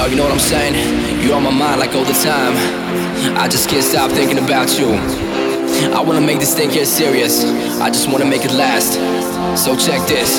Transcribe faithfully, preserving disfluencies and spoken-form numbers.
Yo, you know what I'm saying? You're on my mind like all the time. I just can't stop thinking about you. I wanna make this thing get serious. I just wanna make it last. So check this.